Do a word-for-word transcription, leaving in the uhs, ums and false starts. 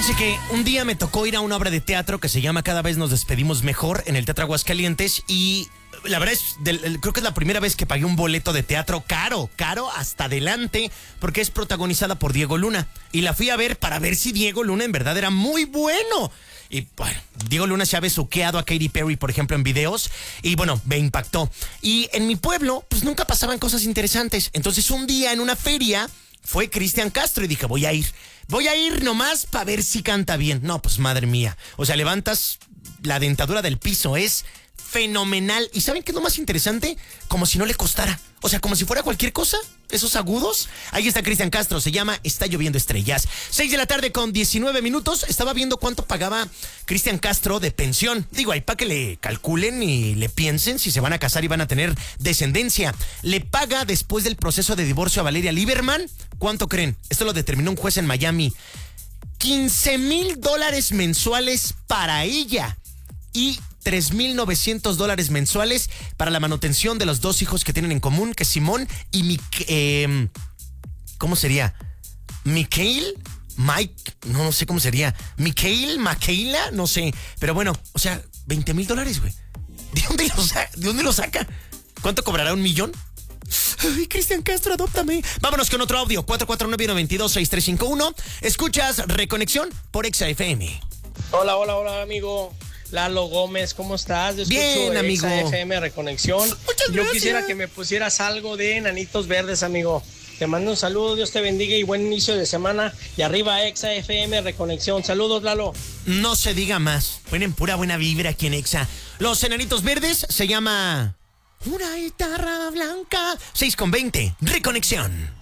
Fíjense que un día me tocó ir a una obra de teatro que se llama Cada vez nos despedimos mejor en el Teatro Aguascalientes y la verdad es, del, creo que es la primera vez que pagué un boleto de teatro caro, caro hasta adelante, porque es protagonizada por Diego Luna. Y la fui a ver para ver si Diego Luna en verdad era muy bueno. Y bueno, Diego Luna se ha besuqueado a Katy Perry, por ejemplo, en videos. Y bueno, me impactó. Y en mi pueblo, pues nunca pasaban cosas interesantes. Entonces un día en una feria fue Cristian Castro y dije, voy a ir. Voy a ir nomás para ver si canta bien. No, pues madre mía. O sea, levantas la dentadura del piso, es fenomenal. ¿Y saben qué es lo más interesante? Como si no le costara. O sea, como si fuera cualquier cosa. Esos agudos. Ahí está Cristian Castro. Se llama Está lloviendo estrellas. Seis de la tarde con diecinueve minutos. Estaba viendo cuánto pagaba Cristian Castro de pensión. Digo, ahí para que le calculen y le piensen si se van a casar y van a tener descendencia. Le paga después del proceso de divorcio a Valeria Lieberman. ¿Cuánto creen? Esto lo determinó un juez en Miami. quince mil dólares mensuales para ella. Y tres mil novecientos dólares mensuales para la manutención de los dos hijos que tienen en común, que es Simón y Mik eh, ¿cómo sería? Mikhail, Mike, no, no sé cómo sería. Mikhail, Michaela, no sé. Pero bueno, o sea, veinte mil dólares, güey. ¿De dónde lo saca? ¿De dónde lo saca? ¿Cuánto cobrará un millón? Ay, Cristian Castro, adóptame. Vámonos con otro audio. cuatro cuatro nueve, nueve dos, seis tres cinco uno. Escuchas Reconexión por Exa F M. Hola, hola, hola, amigo. Lalo Gómez, ¿cómo estás? Yo escucho Bien, amigo. Exa F M Reconexión. Muchas Yo gracias. quisiera que me pusieras algo de Enanitos Verdes, amigo. Te mando un saludo, Dios te bendiga y buen inicio de semana. Y arriba Exa F M Reconexión. Saludos, Lalo. No se diga más. Ponen pura buena vibra aquí en Exa. Los Enanitos Verdes se llama Una guitarra blanca. seis con veinte. Reconexión.